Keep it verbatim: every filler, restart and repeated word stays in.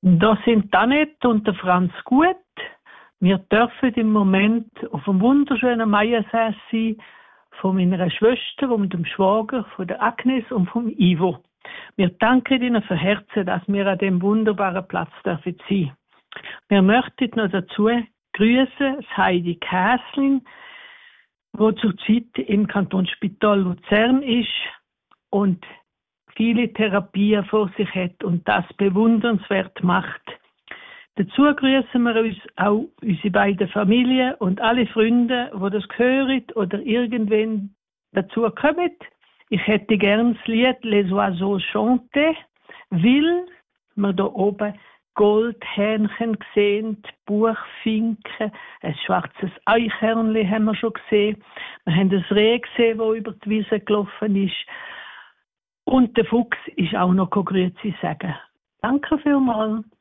Da sind Annette und der Franz gut. Wir dürfen im Moment auf einem wunderschönen Maiensäß sein, von meiner Schwester und dem Schwager, von der Agnes und vom Ivo. Wir danken Ihnen von Herzen, dass wir an diesem wunderbaren Platz dürfen sein. Wir möchten noch dazu grüßen das Heidi Käslin, wo zurzeit im Kantonsspital Luzern ist und viele Therapien vor sich hat und das bewundernswert macht. Dazu grüßen wir uns auch unsere beiden Familien und alle Freunde, die das hören oder irgendwann dazu kommen. Ich hätte gern das Lied Les Oiseaux chantent, weil wir da oben Goldhähnchen gesehen, Buchfinken, ein schwarzes Eichhörnchen haben wir schon gesehen. Wir haben das Reh gesehen, das über die Wiese gelaufen ist. Und der Fuchs ist auch noch Grüezi sagen. Danke vielmals.